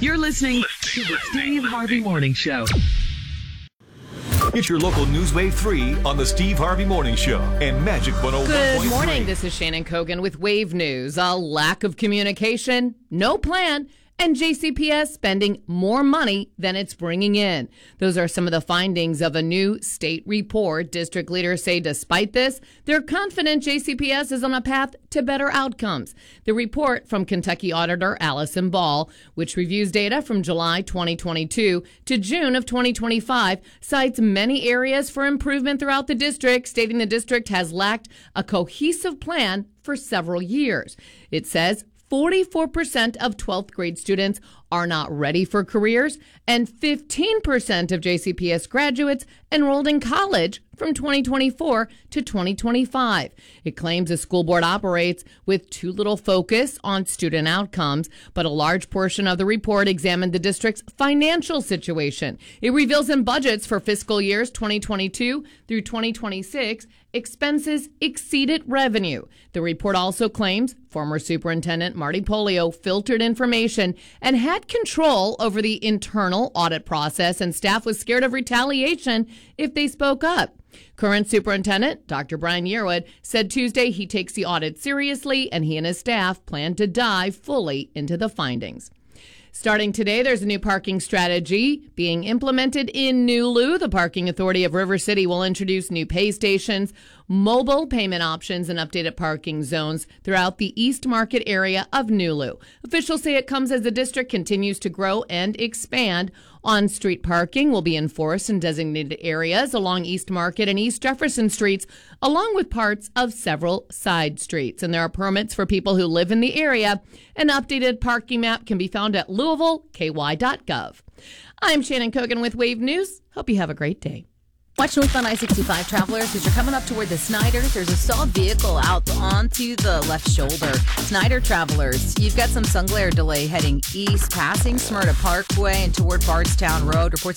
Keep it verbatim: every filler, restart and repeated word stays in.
You're listening to the Steve Harvey Morning Show. It's your local Newswave three on the Steve Harvey Morning Show and Magic one oh one point three. Good morning. This is Shannon Kogan with Wave News. A lack of communication, no plan, and J C P S spending more money than it's bringing in. Those are some of the findings of a new state report. District leaders say despite this, they're confident J C P S is on a path to better outcomes. The report from Kentucky Auditor Allison Ball, which reviews data from July twenty twenty-two to June of twenty twenty-five, cites many areas for improvement throughout the district, stating the district has lacked a cohesive plan for several years. It says forty-four percent of twelfth grade students are not ready for careers, and fifteen percent of J C P S graduates enrolled in college from twenty twenty-four to twenty twenty-five. It claims the school board operates with too little focus on student outcomes, but a large portion of the report examined the district's financial situation. It reveals in budgets for fiscal years twenty twenty-two through twenty twenty-six, expenses exceeded revenue. The report also claims former Superintendent Marty Polio filtered information and had control over the internal audit process, and staff was scared of retaliation if they spoke up. Current Superintendent Doctor Brian Yearwood said Tuesday he takes the audit seriously, and he and his staff plan to dive fully into the findings. Starting today, there's a new parking strategy being implemented in Nulu. The Parking Authority of River City will introduce new pay stations, mobile payment options, and updated parking zones throughout the East Market area of Nulu. Officials say it comes as the district continues to grow and expand. On-street parking will be enforced in designated areas along East Market and East Jefferson streets, along with parts of several side streets. And there are permits for people who live in the area. An updated parking map can be found at Louisville K Y dot gov. I'm Shannon Kogan with Wave News. Hope you have a great day. Watch northbound I sixty-five travelers as you're coming up toward the Snyders. There's a stalled vehicle out onto the left shoulder. Snyder travelers, you've got some sun glare delay heading east, passing Smyrna Parkway and toward Bardstown Road. Reports